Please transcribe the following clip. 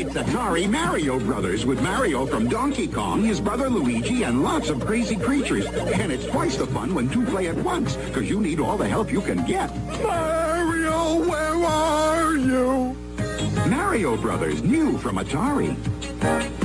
It's Atari Mario Brothers with Mario from Donkey Kong, his brother Luigi, and lots of crazy creatures. And it's twice the fun when two play at once, because you need all the help you can get. Mario, where are you? Mario Brothers, new from Atari.